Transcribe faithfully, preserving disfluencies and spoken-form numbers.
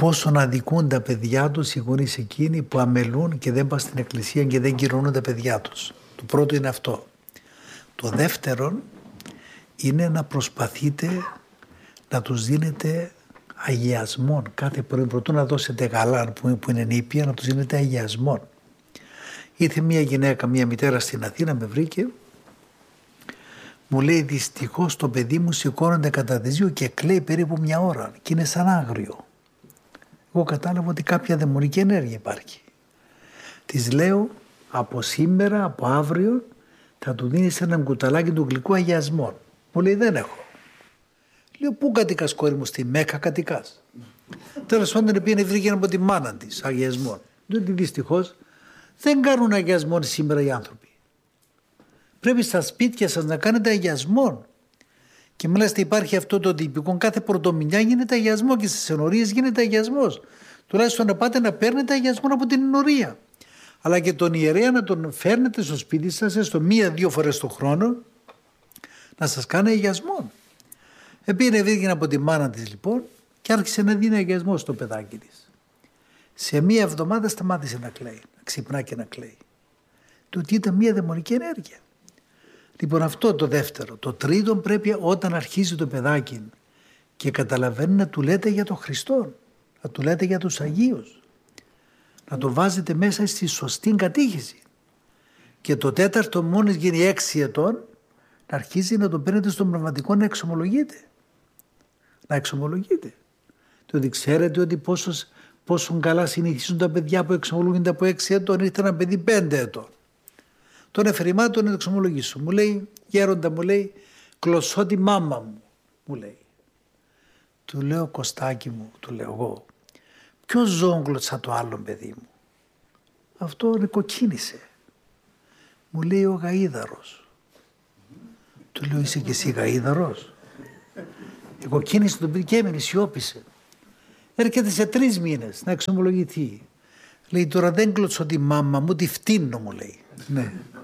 πόσο να αδικούν τα παιδιά τους οι γονείς εκείνοι που αμελούν και δεν πάνε στην εκκλησία και δεν κυρώνουν τα παιδιά τους. Το πρώτο είναι αυτό. Το δεύτερο είναι να προσπαθείτε να τους δίνετε αγιασμόν. Κάθε πρωί πρωτού να δώσετε γαλάν που είναι νήπια, να τους δίνετε αγιασμόν. Ήρθε μια γυναίκα, μια μητέρα στην Αθήνα, με βρήκε. Μου λέει, δυστυχώς το παιδί μου σηκώνεται κατά δύο και κλαίει περίπου μια ώρα και είναι σαν άγριο. Εγώ κατάλαβα ότι κάποια δαιμονική ενέργεια υπάρχει. Της λέω, από σήμερα, από αύριο θα του δίνεις έναν κουταλάκι του γλυκού αγιασμών. Μου λέει, δεν έχω. Λέω, πού κατοικάς κόρη μου? Στη Μέκα κατοικάς. Τέλος πάντων πήγαινε βρήκε από τη μάνα της αγιασμών. Διότι δυστυχώς δεν κάνουν αγιασμών σήμερα οι άνθρωποι. Πρέπει στα σπίτια σας να κάνετε αγιασμόν. Και μάλιστα υπάρχει αυτό το τυπικό, κάθε πρωτομηνιά γίνεται αγιασμό και στις ενορίες γίνεται αγιασμός. Τουλάχιστον να πάτε να παίρνετε αγιασμό από την ενορία. Αλλά και τον ιερέα να τον φέρνετε στο σπίτι σας, έστω μία-δύο φορές το χρόνο, να σας κάνει αγιασμό. Επήγαινε βγήκε από τη μάνα της λοιπόν και άρχισε να δίνει αγιασμό στο παιδάκι της. Σε μία εβδομάδα σταμάτησε να κλαίει, να ξυπνά και να κλαίει. Διότι ήταν μία δαιμονική ενέργεια. Λοιπόν, αυτό το δεύτερο. Το τρίτο, πρέπει όταν αρχίζει το παιδάκι και καταλαβαίνει να του λέτε για τον Χριστό, να του λέτε για τους Αγίους, να το βάζετε μέσα στη σωστή κατήχηση. Και το τέταρτο, μόλις γίνει έξι ετών, να αρχίζει να το παίρνετε στον πνευματικό να εξομολογείτε. Να εξομολογείτε. Διότι ξέρετε ότι πόσο, πόσο καλά συνεχίζουν τα παιδιά που εξομολογούνται από έξι ετών. Ήρθε ένα παιδί πέντε ετών. Τον εφριμά τον εξομολογήσω. Μου λέει, γέροντα, μου λέει, κλωτσώ τη μάμα μου, μου λέει. Του λέω, Κωστάκι μου, του λέω εγώ, ποιο ζώο κλωτσά το άλλο παιδί μου? Αυτό νοικοκίνησε. Μου λέει ο γαΐδαρος. Του λέω, είσαι και εσύ γαΐδαρος? Εγώ κίνησε τον παιδί και έμεινε, σιώπησε. Έρχεται σε τρεις μήνες να εξομολογηθεί. Λέει, τώρα δεν κλωτσώ τη μάμα μου, τη φτύνω, μου λέει. Ναι.